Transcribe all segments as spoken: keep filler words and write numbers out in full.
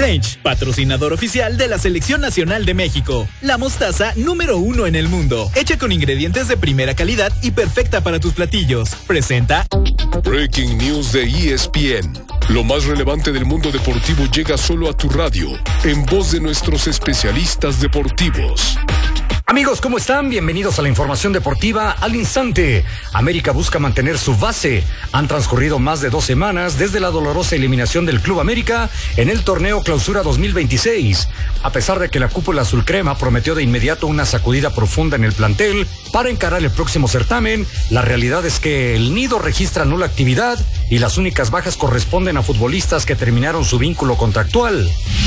French, patrocinador oficial de la Selección Nacional de México. La mostaza número uno en el mundo. Hecha con ingredientes de primera calidad y perfecta para tus platillos. Presenta Breaking News de E S P N. Lo más relevante del mundo deportivo llega solo a tu radio, en voz de nuestros especialistas deportivos. Amigos, ¿cómo están? Bienvenidos a la información deportiva al instante. América busca mantener su base. Han transcurrido más de dos semanas desde la dolorosa eliminación del Club América en el torneo Clausura dos mil veintiséis. A pesar de que la cúpula azulcrema prometió de inmediato una sacudida profunda en el plantel para encarar el próximo certamen, la realidad es que el nido registra nula actividad y las únicas bajas corresponden a futbolistas que terminaron su vínculo contractual.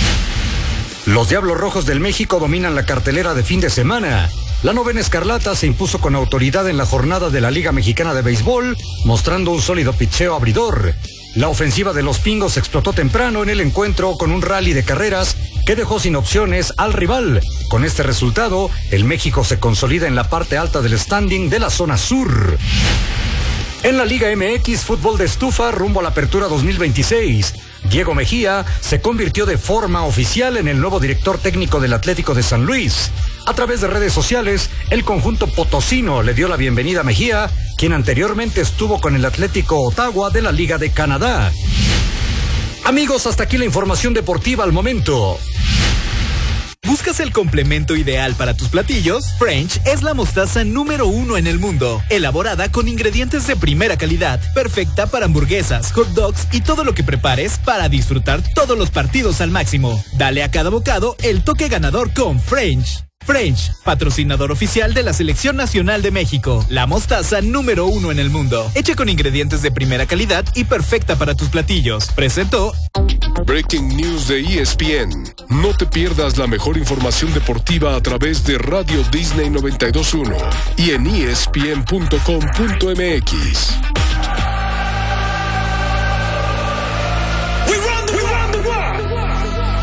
Los Diablos Rojos del México dominan la cartelera de fin de semana. La novena escarlata se impuso con autoridad en la jornada de la Liga Mexicana de Béisbol, mostrando un sólido pitcheo abridor. La ofensiva de los Pingos explotó temprano en el encuentro con un rally de carreras que dejó sin opciones al rival. Con este resultado, el México se consolida en la parte alta del standing de la zona sur. En la Liga M X, fútbol de estufa rumbo a la apertura dos mil veintiséis. Diego Mejía se convirtió de forma oficial en el nuevo director técnico del Atlético de San Luis. A través de redes sociales, el conjunto potosino le dio la bienvenida a Mejía, quien anteriormente estuvo con el Atlético Ottawa de la Liga de Canadá. Amigos, hasta aquí la información deportiva al momento. ¿Buscas el complemento ideal para tus platillos? French es la mostaza número uno en el mundo, elaborada con ingredientes de primera calidad, perfecta para hamburguesas, hot dogs y todo lo que prepares para disfrutar todos los partidos al máximo. Dale a cada bocado el toque ganador con French. French, patrocinador oficial de la Selección Nacional de México. La mostaza número uno en el mundo, hecha con ingredientes de primera calidad y perfecta para tus platillos. Presentó Breaking News de E S P N. No te pierdas la mejor información deportiva a través de Radio Disney noventa y dos punto uno y en E S P N punto com punto M X.